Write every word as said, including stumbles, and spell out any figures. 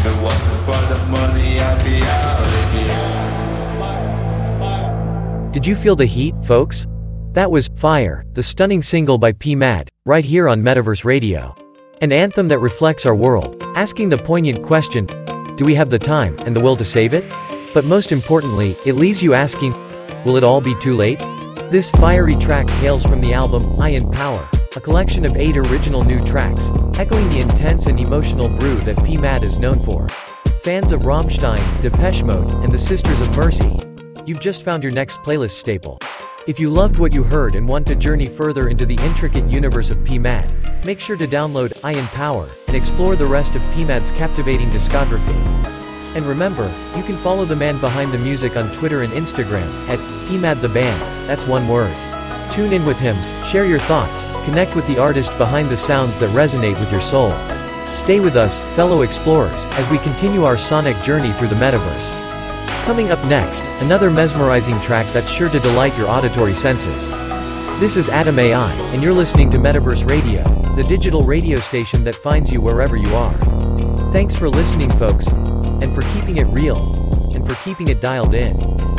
If it wasn't for the money, I'd be out of here. Did you feel the heat, folks? That was Fire, the stunning single by P Mad, right here on Metaverse Radio. An anthem that reflects our world, asking the poignant question, do we have the time and the will to save it? But most importantly, it leaves you asking, will it all be too late? This fiery track hails from the album I in Power, a collection of eight original new tracks, echoing the intense and emotional brew that P Mad is known for. Fans of Rammstein, Depeche Mode, and the Sisters of Mercy, you've just found your next playlist staple. If you loved what you heard and want to journey further into the intricate universe of P Mad, make sure to download I in Power and explore the rest of P Mad's captivating discography. And remember, you can follow the man behind the music on Twitter and Instagram at P Mad the Band, that's one word. Tune in with him, share your thoughts, connect with the artist behind the sounds that resonate with your soul. Stay with us, fellow explorers, as we continue our sonic journey through the metaverse. Coming up next, another mesmerizing track that's sure to delight your auditory senses. This is Adam A I, and you're listening to Metaverse Radio, the digital radio station that finds you wherever you are. Thanks for listening, folks, and for keeping it real, and for keeping it dialed in.